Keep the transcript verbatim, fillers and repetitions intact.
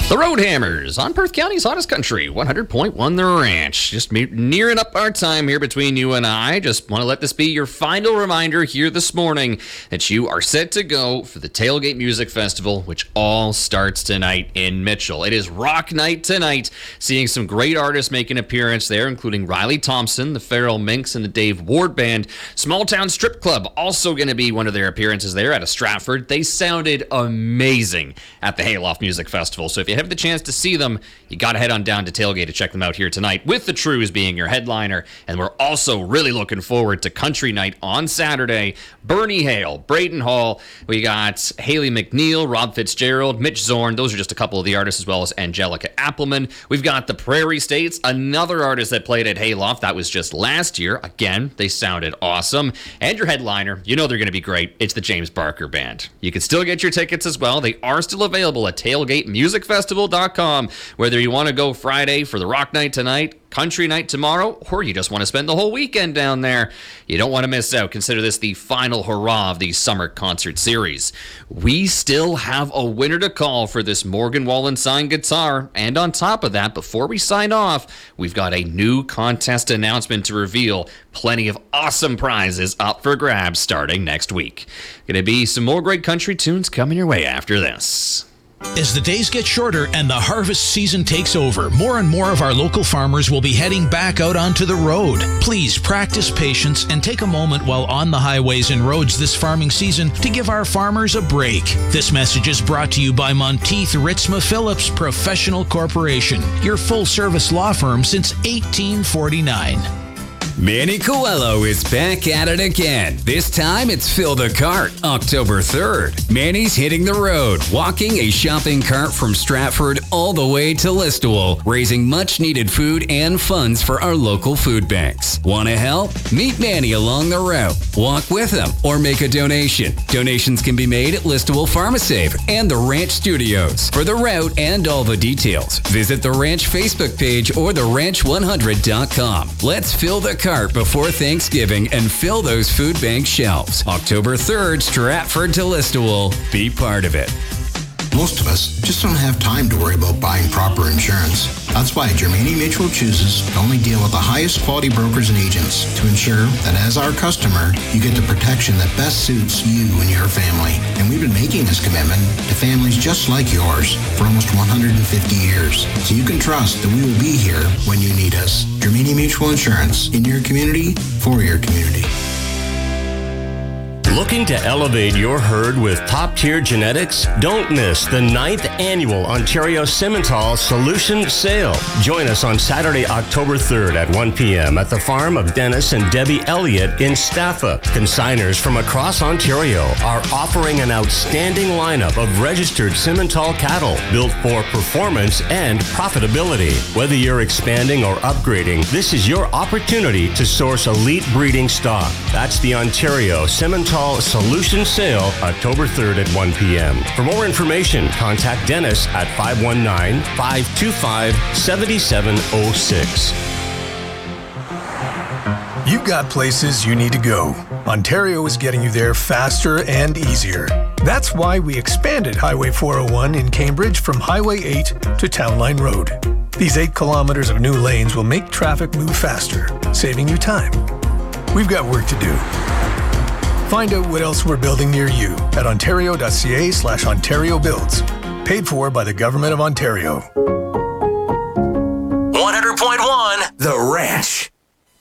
The Roadhammers on Perth County's hottest country, one hundred point one The Ranch. Just me- nearing up our time here between you and I. Just want to let this be your final reminder here this morning that you are set to go for the Tailgate Music Festival, which all starts tonight in Mitchell. It is rock night tonight, seeing some great artists make an appearance there, including Riley Thompson, the Feral Minx, and the Dave Ward Band. Small Town Strip Club also going to be one of their appearances there out of Stratford. They sounded amazing at the Hayloft Music Festival, so if you have the chance to see them, you got to head on down to Tailgate to check them out here tonight, with the Trews being your headliner. And we're also really looking forward to Country Night on Saturday. Bernie Hale, Braden Hall, we got Haley McNeil, Rob Fitzgerald, Mitch Zorn. Those are just a couple of the artists, as well as Angelica Appleman. We've got the Prairie States, another artist that played at Hayloft. That was just last year. Again, they sounded awesome. And your headliner, you know they're going to be great. It's the James Barker Band. You can still get your tickets as well. They are still available at tailgate music festival dot com. Whether you want to go Friday for the rock night tonight, country night tomorrow, or you just want to spend the whole weekend down there, you don't want to miss out. Consider this the final hurrah of the summer concert series. We still have a winner to call for this Morgan Wallen signed guitar. And on top of that, before we sign off, we've got a new contest announcement to reveal. Plenty of awesome prizes up for grabs starting next week. Gonna be some more great country tunes coming your way after this. As the days get shorter and the harvest season takes over, more and more of our local farmers will be heading back out onto the road. Please practice patience and take a moment while on the highways and roads this farming season to give our farmers a break. This message is brought to you by Monteith Ritzma Phillips Professional Corporation, your full-service law firm since eighteen forty-nine. Manny Coelho is back at it again. This time it's Fill the Cart, October third. Manny's hitting the road, walking a shopping cart from Stratford all the way to Listowel, raising much needed food and funds for our local food banks. Want to help? Meet Manny along the route. Walk with him or make a donation. Donations can be made at Listowel PharmaSave and the Ranch Studios. For the route and all the details, visit the Ranch Facebook page or the ranch one hundred dot com. Let's fill the cart before Thanksgiving and fill those food bank shelves. October third, Stratford to Listowel. Be part of it. Most of us just don't have time to worry about buying proper insurance. That's why Germany Mutual chooses to only deal with the highest quality brokers and agents to ensure that as our customer, you get the protection that best suits you and your family. And we've been making this commitment to families just like yours for almost one hundred fifty years. So you can trust that we will be here when you need us. Germany Mutual Insurance, in your community, for your community. Looking to elevate your herd with top-tier genetics? Don't miss the ninth annual Ontario Simmental Solution Sale. Join us on Saturday, October third at one p.m. at the farm of Dennis and Debbie Elliott in Staffa. Consigners from across Ontario are offering an outstanding lineup of registered Simmental cattle built for performance and profitability. Whether you're expanding or upgrading, this is your opportunity to source elite breeding stock. That's the Ontario Simmental Solution Sale, October third at one p.m. For more information, contact Dennis at five one nine, five two five, seven seven zero six. You've got places you need to go. Ontario is getting you there faster and easier. That's why we expanded Highway four oh one in Cambridge from Highway eight to Town Line Road. These eight kilometers of new lanes will make traffic move faster, saving you time. We've got work to do. Find out what else we're building near you at ontario.ca slash Ontario Builds. Paid for by the Government of Ontario.